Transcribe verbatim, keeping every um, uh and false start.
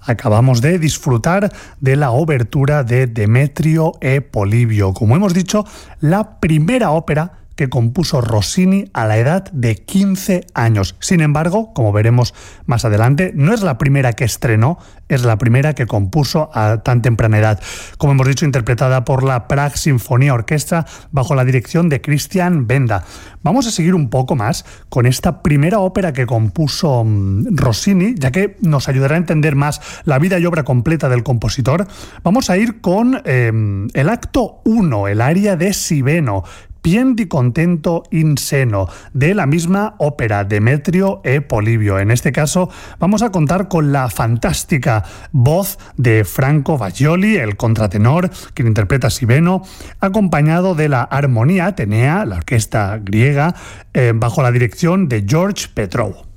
Acabamos de disfrutar de la obertura de Demetrio e Polibio, como hemos dicho, la primera ópera que compuso Rossini a la edad de quince años. Sin embargo, como veremos más adelante, no es la primera que estrenó, es la primera que compuso a tan temprana edad. Como hemos dicho, interpretada por la Prague Sinfonía Orquestra bajo la dirección de Christian Benda. Vamos a seguir un poco más con esta primera ópera que compuso um, Rossini, ya que nos ayudará a entender más la vida y obra completa del compositor. Vamos a ir con eh, el acto uno, el aria de Sibeno, Pien di contento in seno, de la misma ópera, Demetrio e Polibio. En este caso vamos a contar con la fantástica voz de Franco Baggioli, el contratenor, quien interpreta a Sibeno, acompañado de la armonía Atenea, la orquesta griega, eh, bajo la dirección de George Petrov.